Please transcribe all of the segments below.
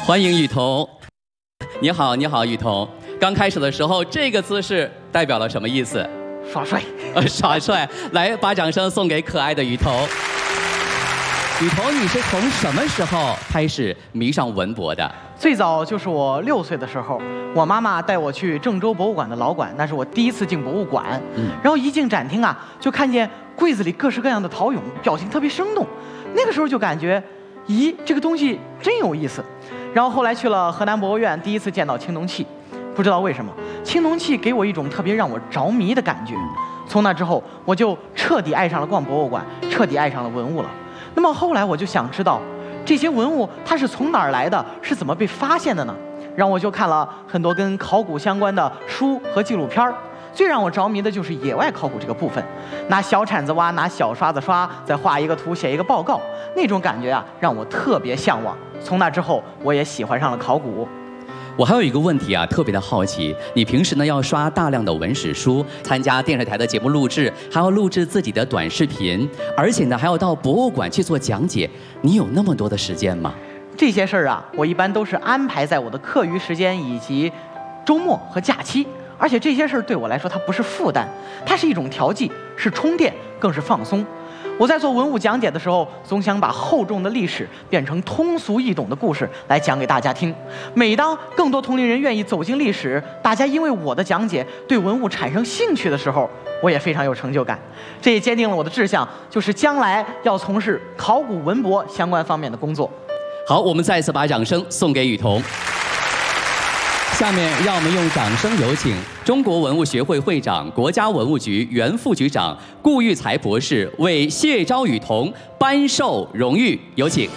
欢迎雨桐。你好，你好，雨桐。刚开始的时候，这个姿势代表了什么意思？ 耍帅。 耍帅。来，把掌声送给可爱的雨桐。雨桐，你是从什么时候开始迷上文博的？ 最早就是我6岁的时候，我妈妈带我去郑州博物馆的老馆，那是我第一次进博物馆。然后一进展厅啊，就看见柜子里各式各样的陶俑，表情特别生动。那个时候就感觉，咦，这个东西真有意思。然后后来去了河南博物院，第一次见到青铜器，不知道为什么，青铜器给我一种特别让我着迷的感觉。从那之后，我就彻底爱上了逛博物馆，彻底爱上了文物了。那么后来我就想知道，这些文物它是从哪儿来的，是怎么被发现的呢？然后我就看了很多跟考古相关的书和纪录片儿。最让我着迷的就是野外考古这个部分，拿小铲子挖，拿小刷子刷，再画一个图，写一个报告，那种感觉啊，让我特别向往。从那之后，我也喜欢上了考古。 我还有一个问题啊，特别的好奇，你平时呢要刷大量的文史书，参加电视台的节目录制，还要录制自己的短视频，而且呢还要到博物馆去做讲解，你有那么多的时间吗？ 这些事儿啊，我一般都是安排在我的课余时间以及周末和假期。而且这些事儿对我来说，它不是负担，它是一种调剂，是充电，更是放松。我在做文物讲解的时候，总想把厚重的历史变成通俗易懂的故事来讲给大家听。每当更多同龄人愿意走进历史，大家因为我的讲解对文物产生兴趣的时候，我也非常有成就感。这也坚定了我的志向，就是将来要从事考古文博相关方面的工作。 好，我们再次把掌声送给雨桐。下面让我们用掌声有请中国文物学会会长、国家文物局原副局长顾育才博士为谢昭雨桐颁授荣誉，有请。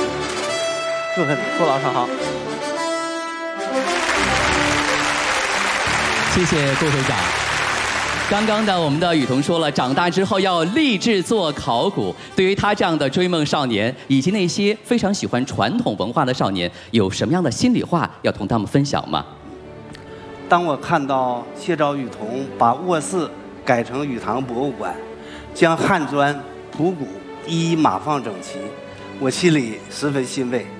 顾老师好。 谢谢顾会长。刚刚的我们的雨桐说了，长大之后要立志做考古。对于他这样的追梦少年，以及那些非常喜欢传统文化的少年，有什么样的心里话要同他们分享吗？ 当我看到谢昭雨桐把卧室改成雨堂博物馆，将汉砖、土骨一一码放整齐，我心里十分欣慰。